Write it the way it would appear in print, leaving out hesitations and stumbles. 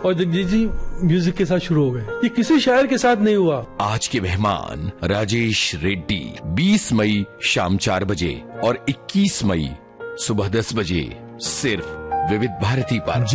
और जगजीत जी म्यूजिक के साथ शुरू हो गए। ये किसी शायर के साथ नहीं हुआ। आज के मेहमान राजेश रेड्डी, 20 मई शाम 4 बजे और 21 मई सुबह 10 बजे, सिर्फ विविध भारती पर।